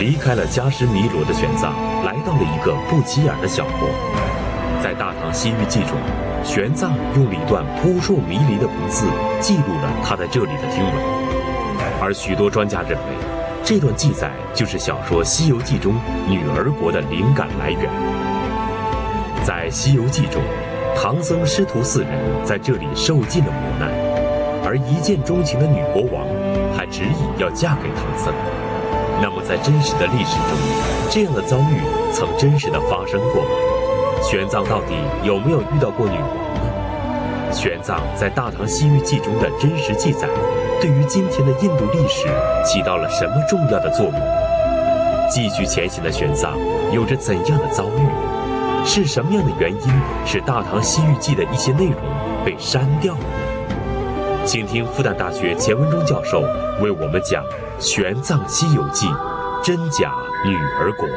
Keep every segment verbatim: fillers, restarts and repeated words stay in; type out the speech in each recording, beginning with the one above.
离开了加什弥罗的玄奘，来到了一个不起眼的小国。在《大唐西域记》中，玄奘用了一段扑朔迷离的文字记录了他在这里的听闻，而许多专家认为，这段记载就是小说《西游记》中女儿国的灵感来源。在《西游记》中，唐僧师徒四人在这里受尽了磨难，而一见钟情的女国王还执意要嫁给唐僧。那么在真实的历史中，这样的遭遇曾真实的发生过吗？玄奘到底有没有遇到过女王呢？玄奘在《大唐西域记》中的真实记载，对于今天的印度历史起到了什么重要的作用？继续前行的玄奘有着怎样的遭遇？是什么样的原因使《大唐西域记》的一些内容被删掉了呢？请听复旦大学钱文忠教授为我们讲《玄奘西游记》真假女儿国。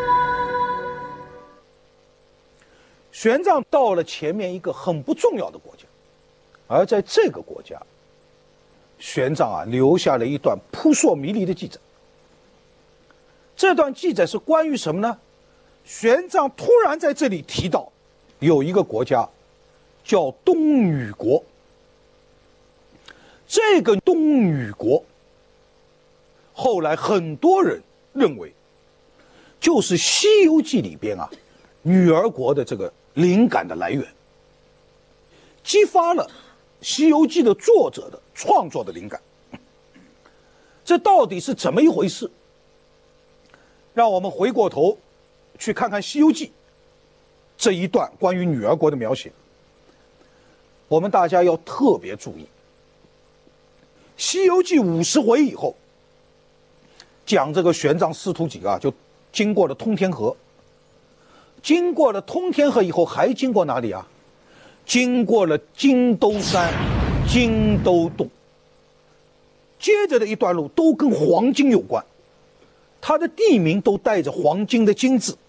玄奘到了前面一个很不重要的国家，而在这个国家，玄奘啊留下了一段扑朔迷离的记载。这段记载是关于什么呢？玄奘突然在这里提到，有一个国家叫东女国。这个东女国，后来很多人认为，就是《西游记》里边啊女儿国的这个灵感的来源，激发了《西游记》的作者的创作的灵感。这到底是怎么一回事？让我们回过头去看看《西游记》这一段关于女儿国的描写。我们大家要特别注意，《西游记》五十回以后，讲这个玄奘师徒几个啊，就经过了通天河。经过了通天河以后，还经过哪里啊？经过了金兜山、金兜洞。接着的一段路都跟黄金有关，它的地名都带着黄金的金字。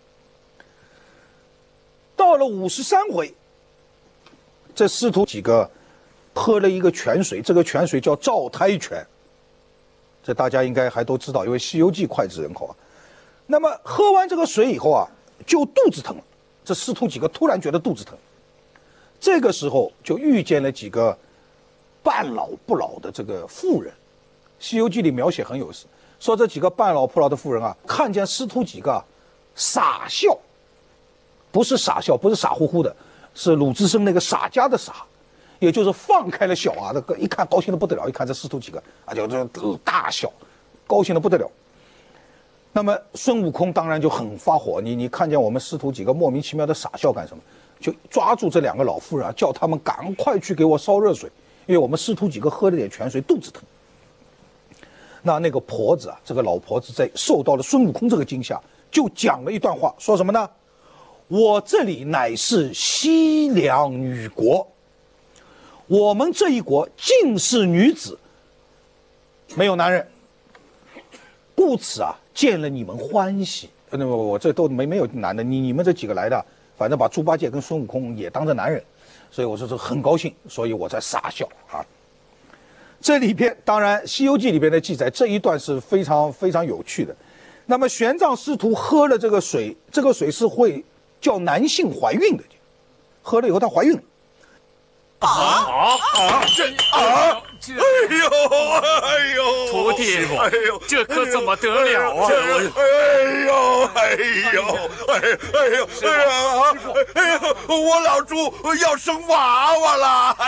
到了五十三回，这师徒几个喝了一个泉水，这个泉水叫照胎泉，这大家应该还都知道，因为《西游记》脍炙人口啊。那么喝完这个水以后啊，就肚子疼了。这师徒几个突然觉得肚子疼，这个时候就遇见了几个半老不老的这个妇人。《西游记》里描写很有意思，说这几个半老不老的妇人啊，看见师徒几个啊傻笑，不是傻笑，不是傻乎乎的，是鲁智深那个洒家的洒，也就是放开了笑啊，这个一看高兴的不得了，一看这师徒几个啊就就大笑，高兴的不得了。那么孙悟空当然就很发火，你你看见我们师徒几个莫名其妙的傻笑干什么？就抓住这两个老妇人啊，叫他们赶快去给我烧热水，因为我们师徒几个喝了点泉水，肚子疼。那那个婆子啊，这个老婆子在受到了孙悟空这个惊吓，就讲了一段话，说什么呢？我这里乃是西凉女国，我们这一国尽是女子，没有男人，故此啊，见了你们欢喜。那么我这都没没有男的，你你们这几个来的，反正把猪八戒跟孙悟空也当着男人，所以我说这很高兴，所以我在傻笑啊。这里边当然《西游记》里边的记载，这一段是非常非常有趣的。那么玄奘师徒喝了这个水，这个水是会叫男性怀孕的，喝了以后她怀孕了。 啊啊！这啊！哎呦哎呦！ 徒弟， 哎呦， 这可怎么得了啊？ 哎呦哎呦哎哎呦哎呀！哎呦，我老猪要生娃娃了！